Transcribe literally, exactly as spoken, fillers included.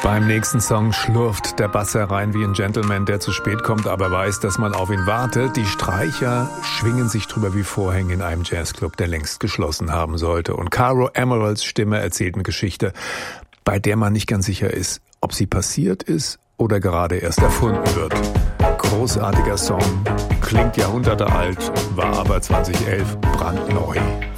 Beim nächsten Song schlurft der Bass herein wie ein Gentleman, der zu spät kommt, aber weiß, dass man auf ihn wartet. Die Streicher schwingen sich drüber wie Vorhänge in einem Jazzclub, der längst geschlossen haben sollte. Und Caro Emeralds Stimme erzählt eine Geschichte, bei der man nicht ganz sicher ist, ob sie passiert ist oder gerade erst erfunden wird. Großartiger Song, klingt Jahrhunderte alt, war aber zwanzig elf brandneu.